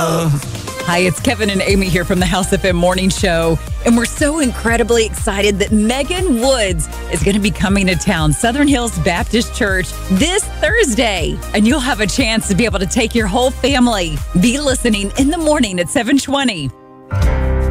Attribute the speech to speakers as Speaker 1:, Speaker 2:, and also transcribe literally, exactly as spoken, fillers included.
Speaker 1: Hi, it's Kevin and Amy here from the House F M Morning Show. And we're so incredibly excited that Megan Woods is going to be coming to town, Southern Hills Baptist Church, this Thursday. And you'll have a chance to be able to take your whole family. Be listening in the morning at seven twenty.